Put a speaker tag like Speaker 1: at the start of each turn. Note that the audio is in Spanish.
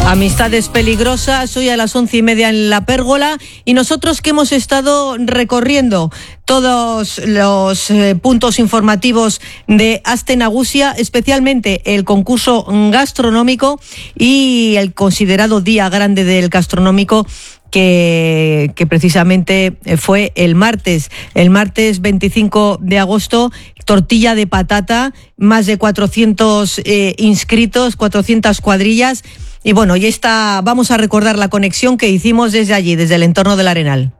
Speaker 1: Amistades peligrosas, hoy a las 11:30 en La Pérgola, y nosotros que hemos estado recorriendo todos los puntos informativos de Aste Nagusia, especialmente el concurso gastronómico y el considerado Día Grande del Gastronómico, que precisamente fue el martes 25 de agosto, tortilla de patata, más de 400 inscritos, 400 cuadrillas. Y bueno, vamos a recordar la conexión que hicimos desde allí, desde el entorno del Arenal.